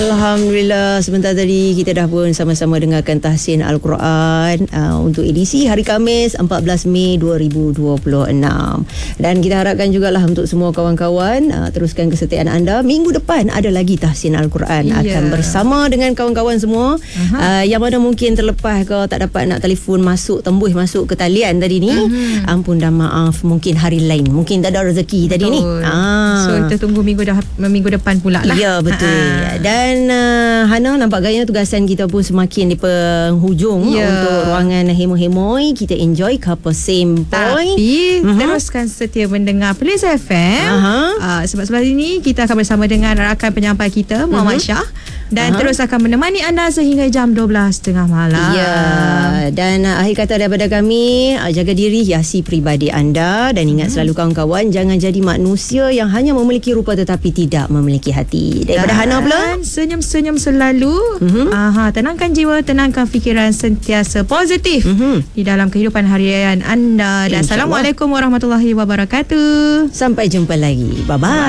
Alhamdulillah, sebentar tadi kita dah pun sama-sama dengarkan tahsin Al-Quran untuk edisi hari Khamis 14 Mei 2026. Dan kita harapkan jugalah untuk semua kawan-kawan teruskan kesetiaan anda. Minggu depan ada lagi tahsin Al-Quran akan bersama dengan kawan-kawan semua yang mana mungkin terlepas ke tak dapat nak telefon tembus masuk ke talian tadi ni. Ampun dan maaf, mungkin hari lain, mungkin tak ada rezeki tadi ni. So kita tunggu minggu depan pula lah. Ya, betul. Dan Hana, nampak gaya tugasan kita pun semakin di penghujung untuk ruangan hemoi-hemoi. Kita enjoy couple same point. Tapi teruskan setia mendengar Plains FM. Sebab sebelah ini kita akan bersama dengan rakan penyampai kita, Muhammad Syah. Dan terus akan menemani anda sehingga jam 12.30 malam. Ya, dan akhir kata daripada kami, jaga diri, hiasi peribadi anda. Dan ingat selalu kawan-kawan, jangan jadi manusia yang hanya memiliki rupa tetapi tidak memiliki hati. Daripada Hana pula, senyum-senyum selalu. Tenangkan jiwa, tenangkan fikiran, sentiasa positif di dalam kehidupan harian anda. Dan Assalamualaikum warahmatullahi wabarakatuh. Sampai jumpa lagi. Bye-bye.